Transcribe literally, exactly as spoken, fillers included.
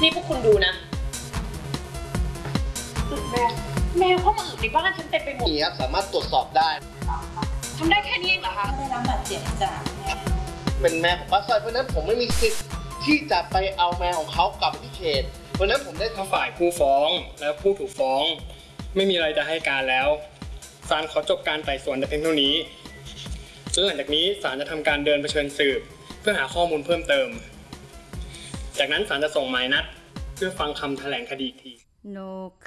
นี่พวกคุณดูนะแมวแมวเข้ามาอึในบ้านฉันเต็มไปหมดนี่ครับสามารถตรวจสอบได้ทำได้แค่นี้เองเหรอคะได้รับบาดเจ็บจากแมวเป็นแมวของป้าสร้อยเพราะนั้นผมไม่มีสิทธิ์ที่จะไปเอาแมวของเขากลับไปที่เขตเพราะนั้นผมได้ถ้าฝ่ายผู้ฟ้องและผู้ถูกฟ้องไม่มีอะไรจะให้การแล้วศาลขอจบการไต่สวนแต่เพียงเท่านี้และหลังจากนี้ศาลจะทำการเดินเผชิญสืบเพื่อหาข้อมูลเพิ่มเติมจากนั้นศาลจะส่งหมายนัดเพื่อฟังคำแถลงคดีอีกที